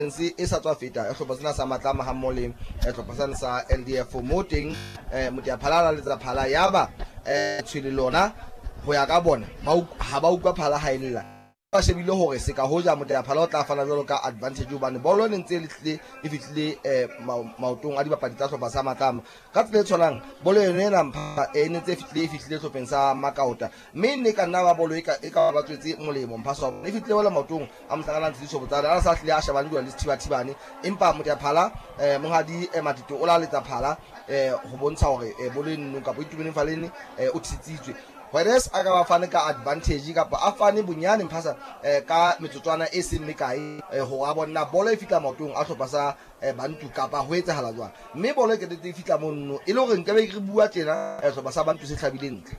e sa tswa feta e hlopha sena sa Matlama ha mole e hlopha sana sa LDF mo teng Moteaphala le tsa phala yaba tshwele lona ho ya ka bona ha ba utlwa phala ha ella ba shebile hore se ka hoja Moteaphala o tla fana jwalo ka advantage hobane bolo ne ntse e fihlile maotong a dibapadi tsa hlopha sa Matlama ka tsela e tshwanang bolo yona mpha e ne ntse fihlile hlopeng sa Makauta mme ne ka nna ba bolo e ka ba tswetse molemo mphaso ne fihlile wala maotong a mhlangana ntse ditso botsana a sa hlile a shebana le dithibathibane empa Moteaphala monghadi Matito o la letsa phala ho bontsha hore bolo nno ka bo itumeleng falene o tsitsitswe whereas a ka ba fane ka advantage kapa a fane bonyane mphasa ka metsotswana e seng mekai ho ga bona bolo e fitla maotong a hlopha sa Bantu kapa ho etsahala jwang mme bolo e ke tete fitla monno e le hore nka be ke bua tjena hlopha sa Bantu se tlhabile ntle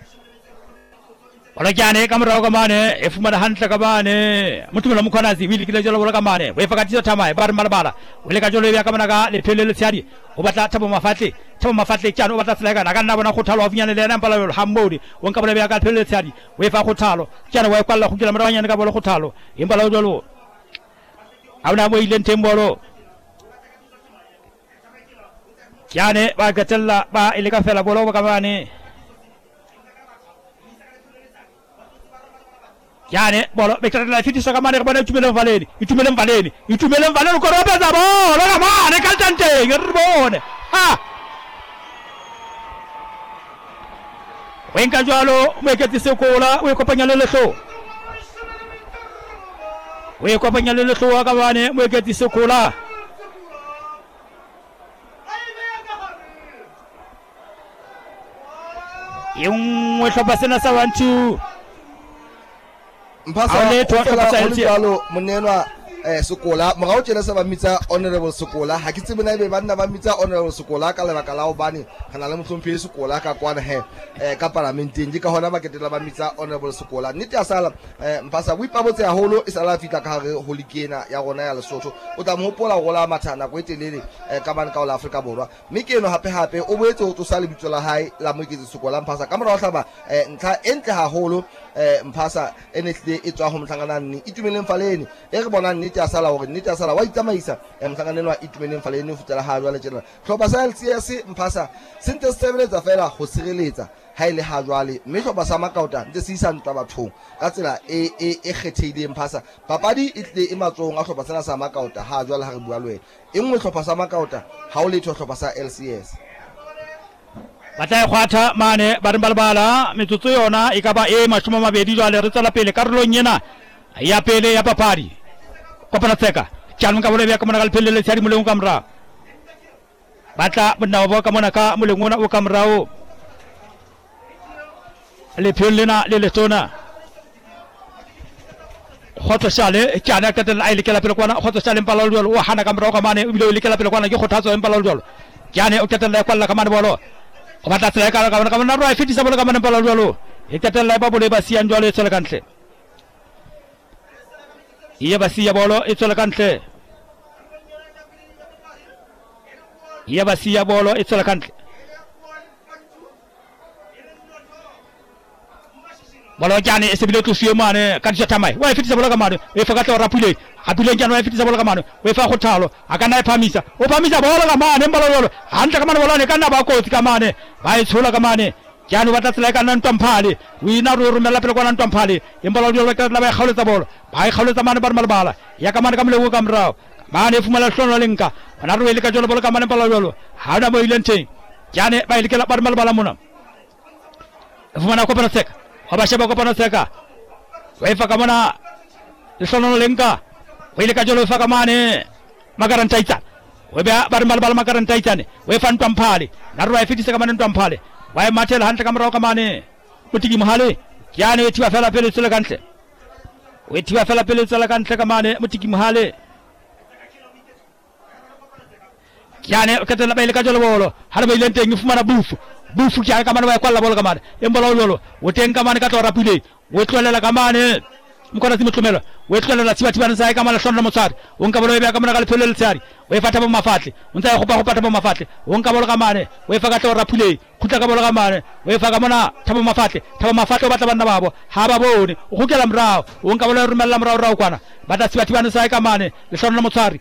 wala kyane ka morao ka mane e fumana hantle ka mane mutumela mkhwanazi wili kile jolo wala ka mane we fakatisa thamae bar malabala wele ka jolo ya ka mana ka le phele le tsari o batla thabo mafatle kyane o batla tseleka na ka nna bona khothalo wa finyane le na mpala lo hambodi wonka bona ya ka phele le tsari we fa khothalo kyane wa kwalla go kila moranyane ka bolo khothalo impala jolo awna mo ile ntembolo kyane ba gatella ba ile ka fela bolo ka mane yani bolo bekata la fiti saka mane bana itumele valeni ko roba za bolo la mane kaltante ngerbone ha wenka jalo meketi sekola we kopanya le hlo ka bane meketi sekola yung we hlopasena sa 1-2 mpasa jalo monenwa Sokola morao tjena sa ba mitsa honorable Sokola ha ke tsebe na be banna ba mitsa honorable Sokola ka lebaka la ho bane hana le motlhomphe Sokola ka kwana ka parlamenteng ke ka hona ba ketela ba mitsa honorable Sokola nnete ya sala mpasa o ipabotse haholo e sala fitla ka hare ho likena ya rona ya Lesotho o tla mo hopola go la mathana go etelele ka bana ka la Afrika Borwa mme ke eno hape o boetse o tsosa lebitso la hae la moeketsi Sokola mpasa ka morao hlaba ntlha entle haholo mpasa enehle e tswa ho mhlanganani itumeleng faleni e re bona nnete ya sala hore nnete ya sala wa itsamaisa mhlanganeni wa itumeleng faleni ho futela ha jwale tjena hlopha sa LCS mpasa sente sebeletsa fela ho sireletsa ha ile ha jwale mme hlopha sa Makauta ntse se isa ntwa bathong ka tsela e kgethehileng mpasa papadi e tle e matsong a hlopha sena sa Makauta ha jwale ha re bua le wena e nngwe hlopha sa Makauta ha o letho hlopha sa LCS batla khwatha mane ba re balbala metsotso yona e ka ba e mashoma mabedi jwale re tsala pele karolong yena ya pele ya papadi kopana tseka tjalo ka bole bya ka mona ka lepelle le tsari moleng ka mra batla bonna ba ka mona ka moleng ona o ka mrao le phellena le letona khotso shale tjana ka tela ile kela pele kwana khotso shale mpala lo o hana ka mrao ka mane o bile ile kela pele kwana ke khothatso mpala lo tjane o ketela kwalla ka mane bolo o batla tseka ka mona ro a fitisa bolo ka mane mpala lo e ketela ba bole ba sian jwale tsela kantle iya basia bolo itsela kantle bolo jani esebile to fiye mane kanja tamai wa fitisa bolo kamane we fakata rapule apile jani wa fitisa bolo kamane we fa khotalo akana phamisa o phamisa bolo kamane mbalo hanta kamane bolo ne kana ba koti kamane ba itshola kamane jani wa tatsela kana ntomphale wina ro rumela pele kwana ntomphale imbalo lo ka la ba khaletsa bolo ba khaletsa mane bar malbala ya kamane ka mlewo ka mrao mane fumala hlono lenka bana ro ile ka jolo bolo kamane mbalo hana bo ilente jani ba ile ka bar malbala mona fumana ko para seka abashaba ko pana seka we fa kamana hlono lenka we ile ka jolo fa kamane magaran taita we ba bar malbala magaran taita ne we fan ntomphale na ro fiti seka mane ntomphale wa matel hanta kamro kamane mutigi mahale yani wetiwa fela pele tsela kantle kamane mutigi mahale yani katela bele ka jolo bolo har bay lente ngi fumana bufu kya kamane wa kwalla bolo kamane embolo lolo woten kamane ka to rapide wetlela kamane mukona simutumelo wetlela tiba tiba nsa kamane shonna mosad wonka bolo be kamane kala pele tsari we fata bo mafatle unta go pata bo mafatle wonka bolo kamane we faka to rapide kutaka bolo kamane we faka mona thabo mafatle batla bana babo ha ba bone go kela mrao wonka bolo rumela mrao kwana ba tla se batho ba no sa ka mane le hlona motshwari